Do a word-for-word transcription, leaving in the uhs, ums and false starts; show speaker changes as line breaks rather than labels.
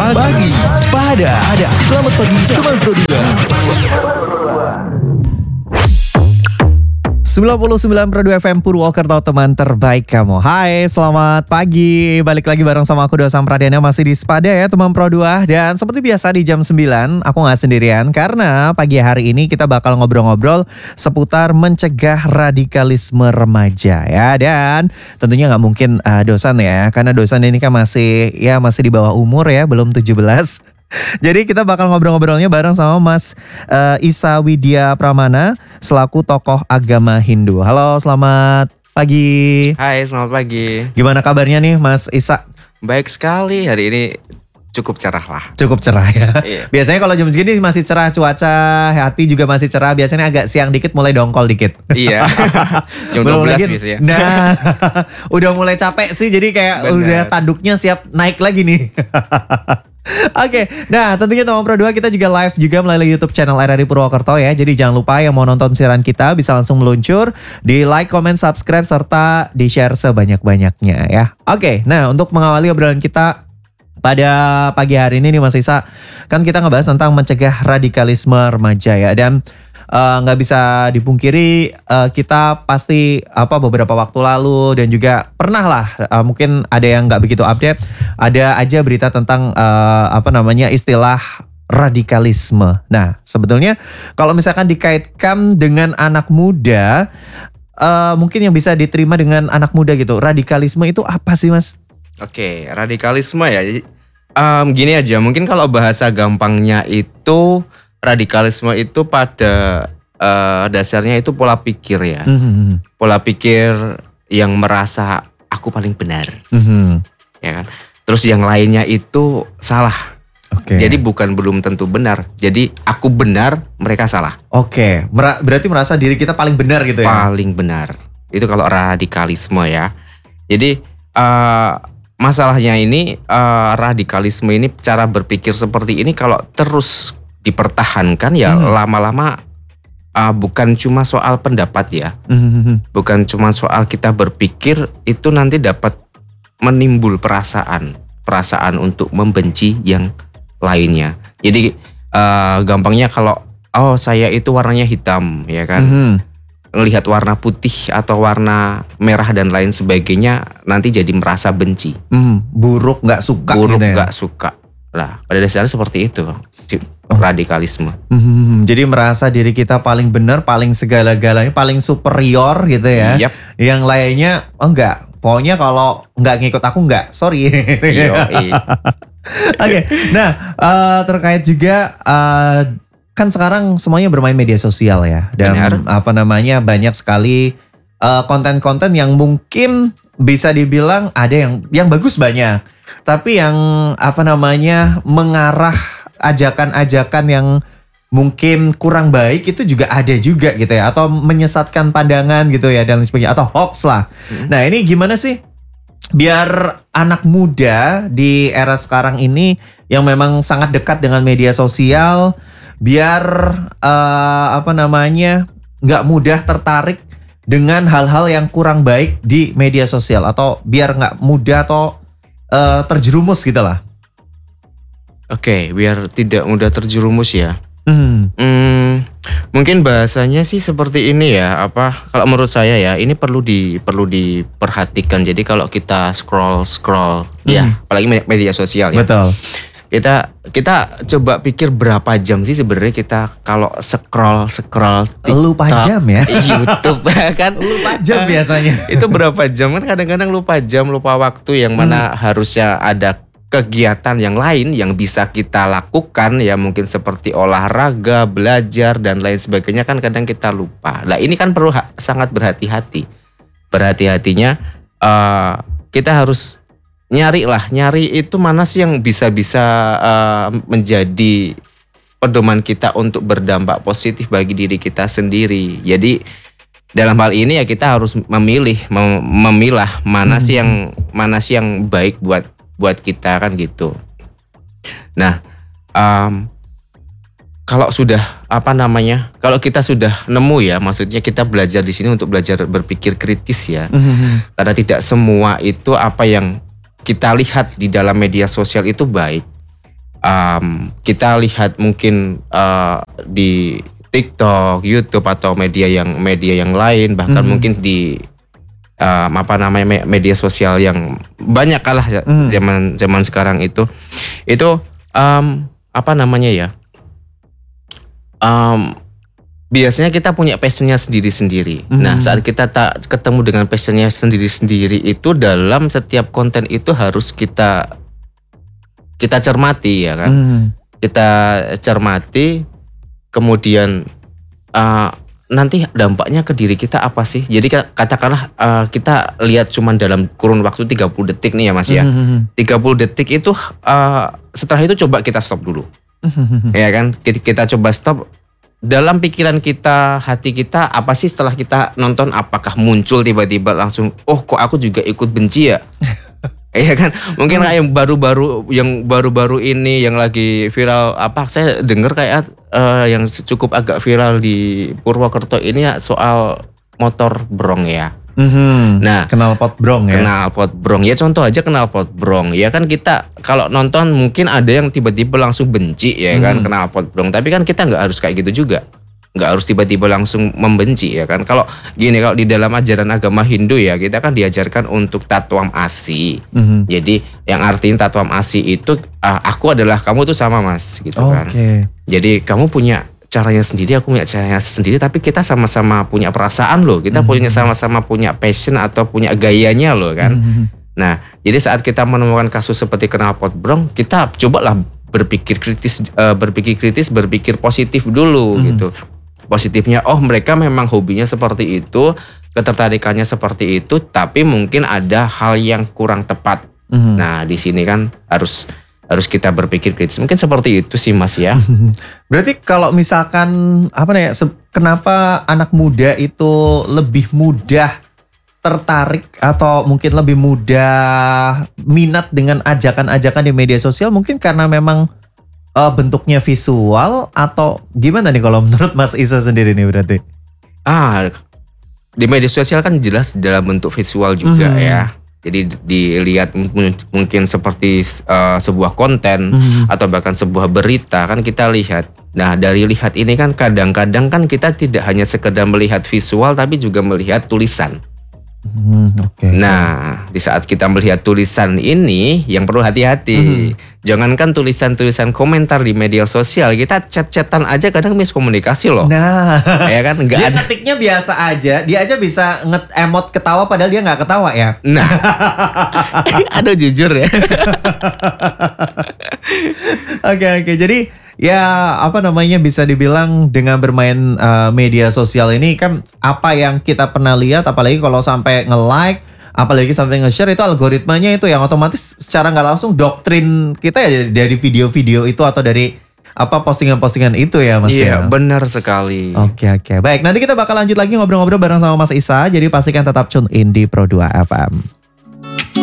Pagi, Sepada. Selamat pagi, teman Pro dua.
sembilan puluh sembilan Pro dua F M Purwokerto, teman terbaik kamu. Hai, selamat pagi. Balik lagi bareng sama aku Dosa Pradiana, masih di Sepada ya teman Pro dua. Dan seperti biasa di jam sembilan aku gak sendirian, karena pagi hari ini kita bakal ngobrol-ngobrol seputar mencegah radikalisme remaja ya. Dan tentunya gak mungkin uh, Dosan ya, karena Dosan ini kan masih ya masih di bawah umur ya, belum tujuh belas. Jadi kita bakal ngobrol-ngobrolnya bareng sama Mas uh, Isa Widya Pramana selaku tokoh agama Hindu. Halo, selamat pagi.
Hai, selamat pagi.
Gimana kabarnya nih Mas Isa?
Baik sekali, hari ini cukup cerah lah.
Cukup cerah ya.
Iya.
Biasanya kalau jam segini masih cerah, cuaca, hati juga masih cerah. Biasanya agak siang dikit mulai dongkol dikit.
Iya. Jam
Belum
dua belas
lagi-
biasanya.
Nah, udah mulai capek sih, jadi kayak
Benar.
udah tanduknya siap naik lagi nih. Oke, nah tentunya teman Pro dua kita juga live juga melalui YouTube channel R R I Purwokerto ya. Jadi jangan lupa yang mau nonton siaran kita bisa langsung meluncur, di like, comment, subscribe, serta di share sebanyak-banyaknya ya. Oke, nah untuk mengawali obrolan kita pada pagi hari ini nih Mas Isa, kan kita ngebahas tentang mencegah radikalisme remaja ya. Dan eh, nggak bisa dipungkiri eh, kita pasti apa beberapa waktu lalu dan juga pernah lah eh, mungkin ada yang nggak begitu update, ada aja berita tentang eh, apa namanya istilah radikalisme. Nah sebetulnya kalau misalkan dikaitkan dengan anak muda, eh, mungkin yang bisa diterima dengan anak muda gitu, radikalisme itu apa sih Mas?
Oke, radikalisme ya. Jadi, em, gini aja, mungkin kalau bahasa gampangnya itu radikalisme itu pada eh, dasarnya itu pola pikir ya.
Mhm,
Pola pikir yang merasa aku paling benar,
mhm.
ya kan. Terus yang lainnya itu salah.
Oke.
Jadi bukan belum tentu benar. Jadi aku benar, mereka salah.
Oke, Mer- berarti merasa diri kita paling benar gitu ya?
Paling benar. Itu kalau radikalisme ya. Jadi eh, masalahnya ini eh, radikalisme ini, cara berpikir seperti ini kalau terus dipertahankan ya
Hmm.
lama-lama eh, bukan cuma soal pendapat ya.
Mhm.
Bukan cuma soal kita berpikir, itu nanti dapat menimbul perasaan. Perasaan untuk membenci yang lainnya. Jadi eh, gampangnya kalau oh saya itu warnanya hitam ya kan.
Mhm.
Melihat warna putih atau warna merah dan lain sebagainya nanti jadi merasa benci,
Mhm. Buruk, nggak suka
buruk,
gitu ya?
nggak suka. Lah pada dasarnya seperti itu si
Oh.
radikalisme.
Mhm. Jadi merasa diri kita paling benar, paling segala-galanya, paling superior gitu ya?
Yap.
Yang lainnya oh enggak. Pokoknya kalau nggak ngikut aku nggak, sorry.
Yoi.
Oke, nah eh, terkait juga eh, kan sekarang semuanya bermain media sosial ya, dan
Benar.
apa namanya banyak sekali eh, konten-konten yang mungkin bisa dibilang ada yang yang bagus banyak, tapi yang apa namanya mengarah ajakan-ajakan yang mungkin kurang baik itu juga ada juga gitu ya, atau menyesatkan pandangan gitu ya dan lain sebagainya, atau hoax lah. Nah ini gimana sih biar anak muda di era sekarang ini yang memang sangat dekat dengan media sosial, biar eh, apa namanya nggak mudah tertarik dengan hal-hal yang kurang baik di media sosial, atau biar nggak mudah atau eh, terjerumus gitu lah.
Oke, biar tidak mudah terjerumus ya.
Hmm.
Hmm, mungkin bahasanya sih seperti ini ya, apa kalau menurut saya ya, ini perlu di perlu diperhatikan. Jadi kalau kita scroll scroll ya, apalagi me- media sosial ya.
Betul.
Kita kita coba pikir berapa jam sih sebenarnya kita kalau scroll scroll
Lupa jam ya?
YouTube kan.
Lupa jam biasanya.
Itu berapa jam kan, kadang-kadang lupa jam, lupa waktu yang mana harusnya ada kegiatan yang lain yang bisa kita lakukan ya, mungkin seperti olahraga, belajar dan lain sebagainya, kan kadang kita lupa. Nah ini kan perlu ha- sangat berhati-hati. Berhati-hatinya eh, kita harus nyari lah, nyari itu mana sih yang bisa-bisa eh, menjadi pedoman kita untuk berdampak positif bagi diri kita sendiri. Jadi dalam hal ini ya kita harus memilih, mem- memilah mana sih yang mana sih yang baik buat buat kita kan gitu. Nah, em, kalau sudah apa namanya, kalau kita sudah nemu ya, maksudnya kita belajar di sini untuk belajar berpikir kritis ya, karena tidak semua itu apa yang kita lihat di dalam media sosial itu baik. um, kita lihat mungkin uh, di TikTok, YouTube atau media yang media yang lain, bahkan mm-hmm. mungkin di um, apa namanya media sosial yang banyak kalah mm. zaman zaman sekarang itu, itu um, apa namanya ya? Um, biasanya kita punya passionnya sendiri-sendiri. Mm-hmm. Nah, saat kita tak ketemu dengan passionnya sendiri-sendiri itu, dalam setiap konten itu harus kita kita cermati ya kan. Mm. Kita cermati, kemudian uh, nanti dampaknya ke diri kita apa sih? Jadi katakanlah uh, kita lihat cuman dalam kurun waktu tiga puluh detik nih ya Mas ya. Mm-hmm. tiga puluh detik itu uh, setelah itu coba kita stop dulu. Mm-hmm. Ya kan? Kita, kita coba stop. Dalam pikiran kita, hati kita, apa sih setelah kita nonton, apakah muncul tiba-tiba langsung, oh kok aku juga ikut benci ya? Iya kan? Mungkin kayak yang baru-baru, yang baru-baru ini yang lagi viral, apa saya dengar kayak uh, yang cukup agak viral di Purwokerto ini ya soal motor brong ya.
Mm-hmm.
Nah,
knalpot brong ya.
Knalpot brong ya, contoh aja knalpot brong ya kan. Kita kalau nonton mungkin ada yang tiba-tiba langsung benci ya kan mm. knalpot brong, tapi kan kita nggak harus kayak gitu juga, nggak harus tiba-tiba langsung membenci ya kan. Kalau gini, kalau di dalam ajaran agama Hindu ya, kita kan diajarkan untuk tatwam asi. Mm-hmm. Jadi yang artinya tatwam asi itu uh, aku adalah kamu tuh sama Mas gitu
oh,
kan.
Okay.
Jadi kamu punya caranya sendiri, aku punya caranya sendiri, tapi kita sama-sama punya perasaan loh, kita mm-hmm. punya sama-sama punya passion atau punya gayanya loh kan. Mm-hmm. Nah, jadi saat kita menemukan kasus seperti knalpot brong, kita cobalah berpikir kritis, uh, berpikir kritis, berpikir positif dulu mm-hmm. gitu. Positifnya, oh mereka memang hobinya seperti itu, ketertarikannya seperti itu, tapi mungkin ada hal yang kurang tepat. Mm-hmm. Nah, di sini kan harus harus kita berpikir kritis. Mungkin seperti itu sih Mas ya.
Berarti kalau misalkan apa nih, kenapa anak muda itu lebih mudah tertarik atau mungkin lebih mudah minat dengan ajakan-ajakan di media sosial? Mungkin karena memang uh, bentuknya visual atau gimana nih kalau menurut Mas Isa sendiri nih berarti? Ah,
di media sosial kan jelas dalam bentuk visual juga mm-hmm. ya. Jadi dilihat mungkin seperti uh, sebuah konten mm-hmm. atau bahkan sebuah berita kan kita lihat. Nah, dari lihat ini kan kadang-kadang kan kita tidak hanya sekedar melihat visual tapi juga melihat tulisan.
Hmm, okay.
Nah, di saat kita melihat tulisan ini yang perlu hati-hati. Mm-hmm. Jangankan tulisan-tulisan komentar di media sosial, kita chat-chatan aja kadang miskomunikasi loh.
Nah,
ya kan nggak
dia
ada.
Ketiknya biasa aja, dia aja bisa nge-emot ketawa padahal dia nggak ketawa ya.
Nah, aduh jujur ya.
Oke oke, jadi ya apa namanya bisa dibilang dengan bermain uh, media sosial ini kan apa yang kita pernah lihat, apalagi kalau sampai nge-like, apalagi sampai nge-share, itu algoritmanya itu yang otomatis secara nggak langsung doktrin kita ya dari video-video itu atau dari apa postingan-postingan itu ya Mas.
Iya,
ya?
Benar sekali.
Oke oke, baik, nanti kita bakal lanjut lagi ngobrol-ngobrol bareng sama Mas Isa, jadi pastikan tetap tune in di Pro dua F M.